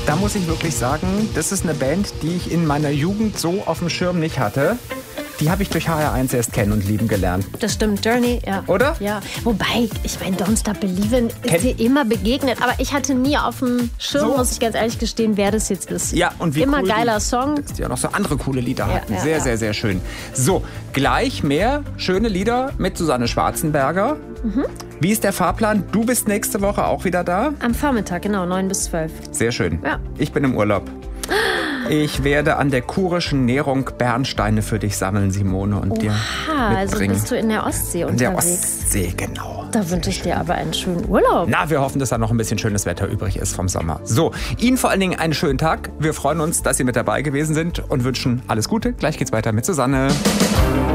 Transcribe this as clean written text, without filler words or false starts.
da muss ich wirklich sagen, das ist eine Band, die ich in meiner Jugend so auf dem Schirm nicht hatte. Die habe ich durch HR1 erst kennen und lieben gelernt. Das stimmt, Journey, ja. Oder? Ja, wobei, ich meine, Don't Stop Believin' ist dir immer begegnet, aber ich hatte nie auf dem Schirm, So. muss ich ganz ehrlich gestehen, wer das jetzt ist. Ja, und wie immer cool geiler Song. Dass die auch noch so andere coole Lieder hatten. ja, Sehr, ja. sehr, sehr schön. So, gleich mehr schöne Lieder mit Susanne Schwarzenberger. Wie ist der Fahrplan? Du bist nächste Woche auch wieder da? Am Vormittag, genau, 9 bis 12. Sehr schön. Ja. Ich bin im Urlaub. Ich werde an der kurischen Nährung Bernsteine für dich sammeln, Simone, und dir Also mitbringen. bist du in der Ostsee In der unterwegs. Ostsee, genau. Da wünsche ich dir aber einen schönen Urlaub. Na, wir hoffen, dass da noch ein bisschen schönes Wetter übrig ist vom Sommer. So, Ihnen vor allen Dingen einen schönen Tag. Wir freuen uns, dass Sie mit dabei gewesen sind und wünschen alles Gute. Gleich geht's weiter mit Susanne.